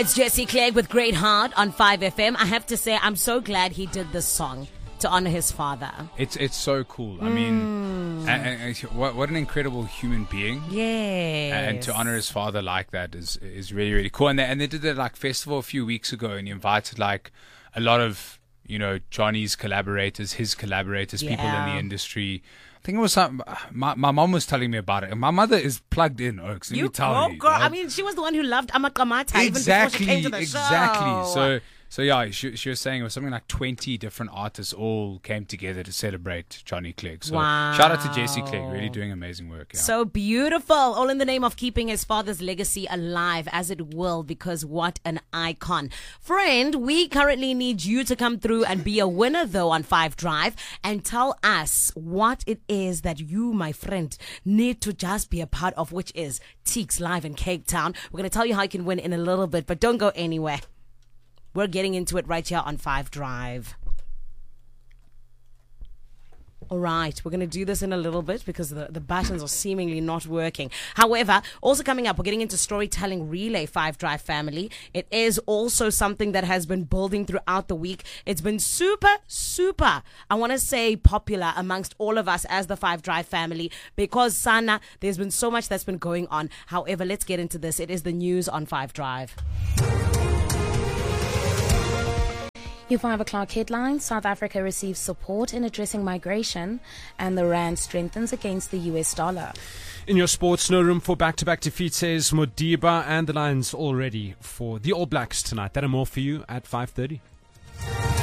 It's Jesse Clegg with Great Heart on 5FM. I have to say, I'm so glad he did this song to honor his father. It's so cool. I mean, and what an incredible human being. Yes. And to honor his father like that is really, really cool. And they did that like festival a few weeks ago, and he invited like a lot of, Johnny's collaborators, his collaborators, people in the industry. I think it was my mom was telling me about it. And my mother is plugged in, Oaks. Let me tell you. Girl. Right? I mean, she was the one who loved Amakamata even before she came to the show. So yeah, she was saying it was something like 20 different artists all came together to celebrate Johnny Clegg. So shout out to Jesse Clegg, really doing amazing work. Yeah. So beautiful. All in the name of keeping his father's legacy alive, as it will, because what an icon. Friend, we currently need you to come through and be a winner, though, on 5 Drive and tell us what it is that you, my friend, need to just be a part of, which is Teeks Live in Cape Town. We're going to tell you how you can win in a little bit, but don't go anywhere. We're getting into it right here on 5 Drive. All right, we're going to do this in a little bit because the buttons are seemingly not working. However, also coming up, we're getting into storytelling relay 5 Drive family. It is also something that has been building throughout the week. It's been super, I want to say popular amongst all of us as the 5 Drive family because, Sana, there's been so much that's been going on. However, let's get into this. It is the news on 5 Drive. Your 5 o'clock headlines. South Africa receives support in addressing migration and the rand strengthens against the US dollar. In your sports, no room for back-to-back defeats, says Modiba, and the Lions all ready for the All Blacks tonight. That and more for you at 5:30.